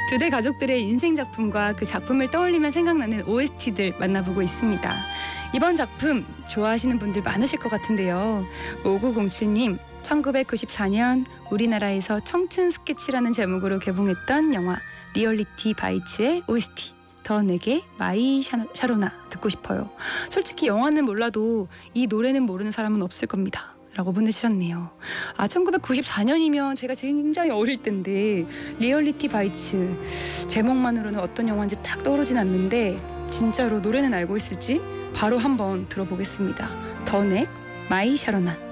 두 대 가족들의 인생 작품과 그 작품을 떠올리면 생각나는 OST들 만나보고 있습니다. 이번 작품 좋아하시는 분들 많으실 것 같은데요. 5907님, 1994년 우리나라에서 청춘 스케치라는 제목으로 개봉했던 영화 리얼리티 바이츠의 OST 더 내게 마이 샤로나 듣고 싶어요. 솔직히 영화는 몰라도 이 노래는 모르는 사람은 없을 겁니다. 라고 보내주셨네요. 1994년이면 제가 굉장히 어릴 때인데 리얼리티 바이츠 제목만으로는 어떤 영화인지 딱 떠오르진 않는데 진짜로 노래는 알고 있을지 바로 한번 들어보겠습니다. 더 넥 마이 샤로나.